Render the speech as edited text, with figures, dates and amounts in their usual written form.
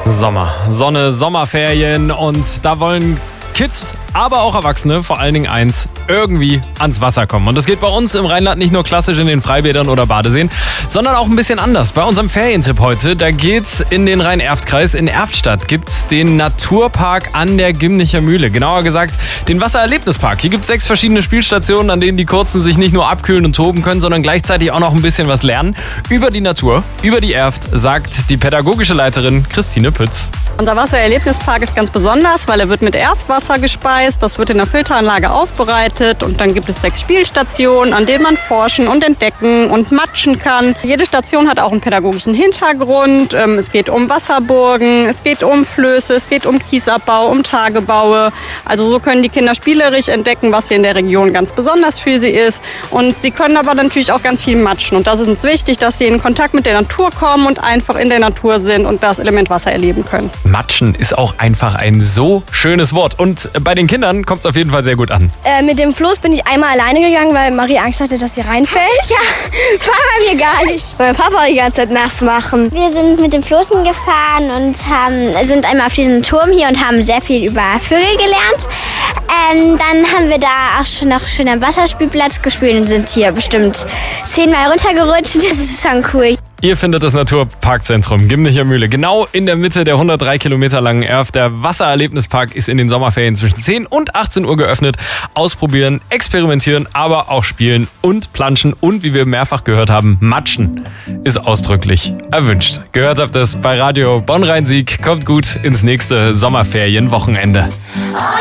Sommer, Sonne, Sommerferien und da wollen Kids, aber auch Erwachsene, vor allen Dingen eins, irgendwie ans Wasser kommen. Und das geht bei uns im Rheinland nicht nur klassisch in den Freibädern oder Badeseen, sondern auch ein bisschen anders. Bei unserem Ferientipp heute, da geht's in den Rhein-Erft-Kreis. In Erftstadt gibt's den Naturpark an der Gimnicher Mühle. Genauer gesagt, den Wassererlebnispark. Hier gibt's 6 verschiedene Spielstationen, an denen die Kurzen sich nicht nur abkühlen und toben können, sondern gleichzeitig auch noch ein bisschen was lernen. Über die Natur, über die Erft, sagt die pädagogische Leiterin Christine Pütz. Unser Wassererlebnispark ist ganz besonders, weil er wird mit Erftwasser gespeist. Das wird in der Filteranlage aufbereitet und dann gibt es 6 Spielstationen, an denen man forschen und entdecken und matschen kann. Jede Station hat auch einen pädagogischen Hintergrund. Es geht um Wasserburgen, es geht um Flöße, es geht um Kiesabbau, um Tagebaue. Also so können die Kinder spielerisch entdecken, was hier in der Region ganz besonders für sie ist. Und sie können aber natürlich auch ganz viel matschen. Und das ist uns wichtig, dass sie in Kontakt mit der Natur kommen und einfach in der Natur sind und das Element Wasser erleben können. Matschen ist auch einfach ein so schönes Wort. Und bei den Kindern kommt es auf jeden Fall sehr gut an. Mit dem Floß bin ich einmal alleine gegangen, weil Marie Angst hatte, dass sie reinfällt. Ja, war bei mir gar nicht. Weil Papa die ganze Zeit nass machen. Wir sind mit dem Floßen gefahren und sind einmal auf diesen Turm hier und haben sehr viel über Vögel gelernt. Dann haben wir da auch schon noch schön am Wasserspielplatz gespielt und sind hier bestimmt 10-mal runtergerutscht. Das ist schon cool. Ihr findet das Naturparkzentrum Gimnicher Mühle genau in der Mitte der 103 Kilometer langen Erft. Der Wassererlebnispark ist in den Sommerferien zwischen 10 und 18 Uhr geöffnet. Ausprobieren, experimentieren, aber auch spielen und planschen und, wie wir mehrfach gehört haben, matschen ist ausdrücklich erwünscht. Gehört habt ihr es bei Radio Bonn-Rhein-Sieg. Kommt gut ins nächste Sommerferienwochenende.